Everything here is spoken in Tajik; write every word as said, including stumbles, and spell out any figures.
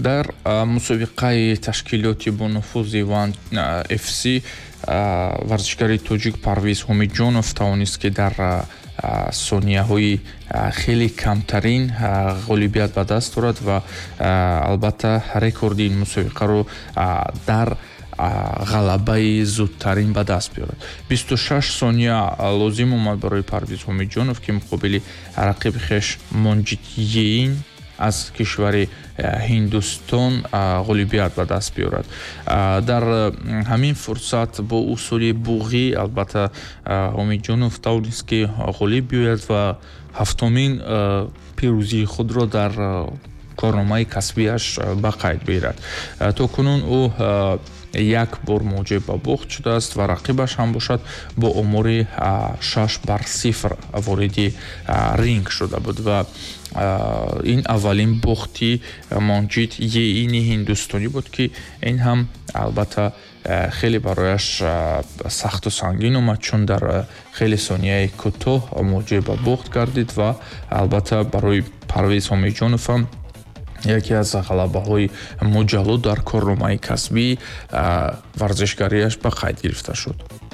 дар мусобиқаи ташкилоти бо нуфузи One эф си варзишгари тоҷик Парвиз Ҳомиҷонов тавонист ки дар сонияҳои хеле камтарин ғолибият ба даст орад ва албатта рекорди ин мусобиқаро дар ғалабаи зудтарин ба даст биёрад. бисту шаш сония лозим омад барои Парвиз Ҳомиҷонов ки муқобили рақиби хеш Монҷид Еин аз кишвари Ҳиндустон ғолибият ба даст биёрад. Дар ҳамин фурсат бо усули буғӣ албатта Ҳомиҷонов тавонист ки ғолиб биёяд ва ҳафтумин пирӯзии худро дар корномаи касбиаш ба қайд биёрад. То кунун ӯ як бор муҷиб ба бохт шудааст ва рақибаш ҳам бошад бо омори шаш бар сифр вориди ринг шуда буд ва ин аввалин бохти Монҷид Еини ҳиндустонӣ буд ки ин ҳам албатта хеле барояш сахту сангин омад, чун дар хеле сонияи кӯтоҳ муҷиб ба бохт гардид ва албатта барои Парвиз Ҳомиҷонов ҳам яке аз ғалабаҳои муҷаллу дар корномаи касбии варзишгариаш ба қайд гирифта шуд.